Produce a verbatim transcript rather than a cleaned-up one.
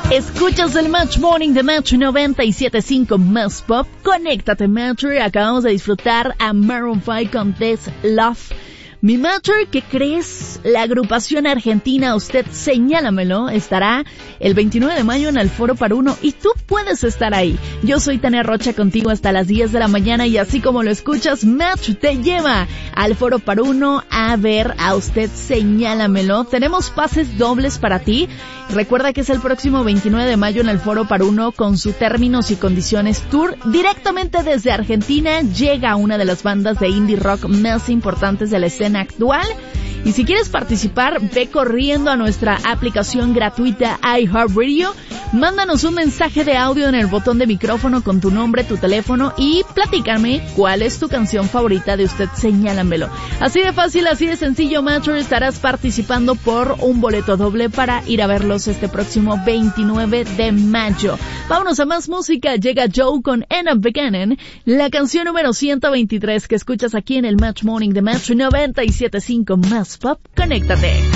Escuchas el Match Morning de Match noventa y siete punto cinco Más Pop. Conéctate, Matcher. Acabamos de disfrutar a Maroon cinco con This Love. Mi Matcher, ¿qué crees? La agrupación argentina Usted Señálamelo estará el veintinueve de mayo en el Foro Paruno y tú puedes estar ahí. Yo soy Tania Rocha contigo hasta las diez de la mañana y así como lo escuchas, Match te lleva al Foro Paruno a ver a Usted Señálamelo. Tenemos pases dobles para ti. Recuerda que es el próximo veintinueve de mayo en el Foro Paruno con su Términos y Condiciones Tour. Directamente desde Argentina llega una de las bandas de indie rock más importantes de la escena actual. Y si quieres participar, ve corriendo a nuestra aplicación gratuita iHeartRadio, mándanos un mensaje de audio en el botón de micrófono con tu nombre, tu teléfono y platícame cuál es tu canción favorita de Usted Señálamelo. Así de fácil, así de sencillo, Matcher, estarás participando por un boleto doble para ir a verlos este próximo veintinueve de mayo. Vámonos a más música. Llega Joe con End Up Beginning, la canción número ciento veintitrés que escuchas aquí en el Match Morning de Match noventa y siete punto cinco Más Pop. Conéctate.